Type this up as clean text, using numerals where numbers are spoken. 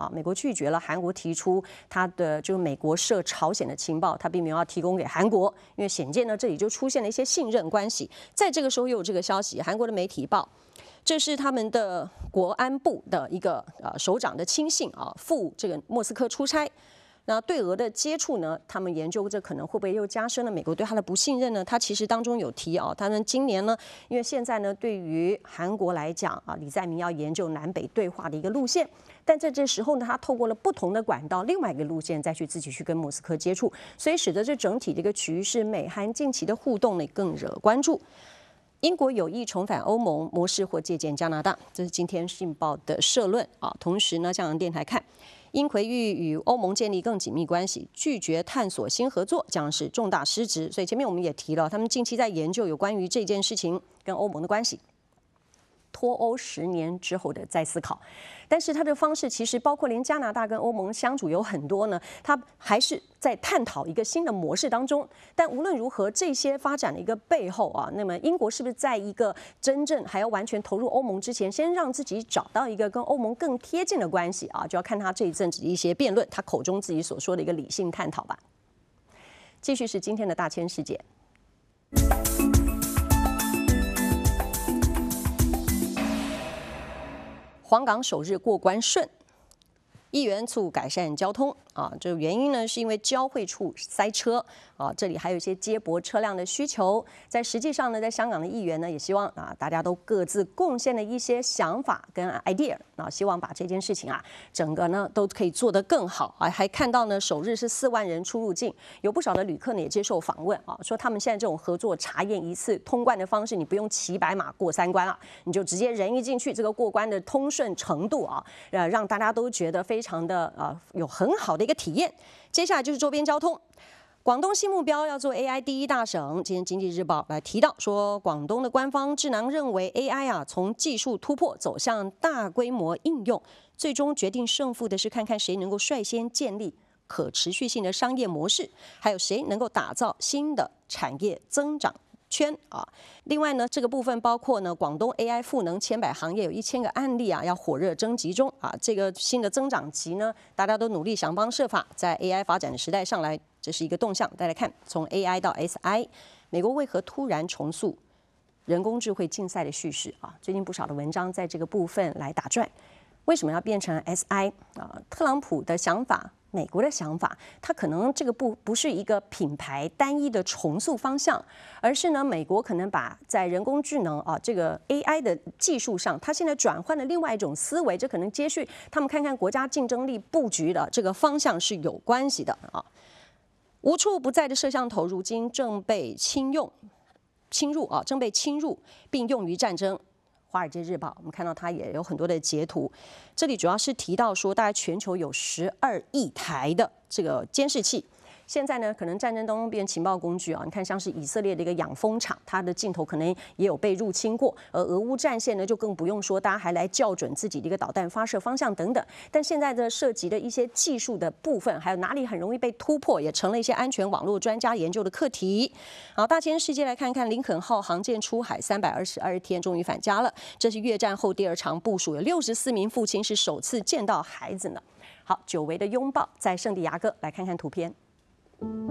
啊，美国拒绝了韩国提出他的就是美国涉朝鲜的情报，他并没有要提供给韩国，因为显见呢这里就出现了一些信任关系。在这个时候又有这个消息，韩国的媒体报。这是他们的国安部的一个首长的亲信啊，赴这个莫斯科出差。那对俄的接触呢，他们研究这可能会不会又加深了美国对他的不信任呢？他其实当中有提啊，他们今年呢，因为现在呢，对于韩国来讲啊，李在明要研究南北对话的一个路线，但在这时候呢，他透过了不同的管道，另外一个路线再去自己去跟莫斯科接触，所以使得这整体的一个局势，美韩近期的互动呢更惹关注。英国有意重返欧盟模式或借鉴加拿大，这是今天《信报》的社论啊。同时呢，香港电台看，英奎欲与欧盟建立更紧密关系，拒绝探索新合作将是重大失职。所以前面我们也提了，他们近期在研究有关于这件事情跟欧盟的关系。脱欧10年之后的再思考，但是他的方式其实包括连加拿大跟欧盟相处有很多呢，他还是在探讨一个新的模式当中。但无论如何，这些发展的一个背后啊，那么英国是不是在一个真正还要完全投入欧盟之前，先让自己找到一个跟欧盟更贴近的关系啊？就要看他这一阵子的一些辩论，他口中自己所说的一个理性探讨吧。继续是今天的大千世界。黄港首日过关顺，议员促改善交通啊，这个原因呢是因为交汇处塞车啊，这里还有一些接驳车辆的需求。在实际上呢，在香港的议员呢也希望啊，大家都各自贡献了一些想法跟 idea 啊，希望把这件事情啊，整个呢都可以做得更好啊。还看到呢，首日是4万人出入境，有不少的旅客呢也接受访问啊，说他们现在这种合作查验一次通关的方式，你不用骑白马过3关啊，你就直接人一进去，这个过关的通顺程度啊，让大家都觉得非常的有很好的一个体验。接下来就是周边交通。广东新目标要做 AI 第1大省，今天《经济日报》来提到说，广东的官方智囊认为 AI 啊，从技术突破走向大规模应用，最终决定胜负的是看看谁能够率先建立可持续性的商业模式，还有谁能够打造新的产业增长圈啊。另外呢，这个部分包括呢，广东 AI 赋能千百行业有1000个案例啊，要火热征集中啊。这个新的增长极呢，大家都努力想方设法，在 AI 发展的时代上来，这是一个动向。大家来看，从 AI 到 SI， 美国为何突然重塑人工智慧竞赛的叙事啊？最近不少的文章在这个部分来打转。为什么要变成 SI 啊？特朗普的想法，美国的想法，它可能这个不是一个品牌单一的重塑方向，而是呢，美国可能把在人工智能啊这个 AI 的技术上，它现在转换了另外一种思维，这可能接续他们看看国家竞争力布局的这个方向是有关系的啊。无处不在的摄像头，如今正被侵入，并用于战争。《华尔街日报》我们看到它也有很多的截图，这里主要是提到说，大概全球有12亿台的这个监视器。现在呢，可能战争当中变成情报工具啊！你看，像是以色列的一个养蜂场，它的镜头可能也有被入侵过。而俄乌战线呢，就更不用说，大家还来校准自己的一个导弹发射方向等等。但现在的涉及的一些技术的部分，还有哪里很容易被突破，也成了一些安全网络专家研究的课题。好，大千世界来看看，林肯号航舰出海322天，终于返家了。这是越战后第2长部署，有64名父亲是首次见到孩子呢。好，久违的拥抱，在圣地亚哥，来看看图片。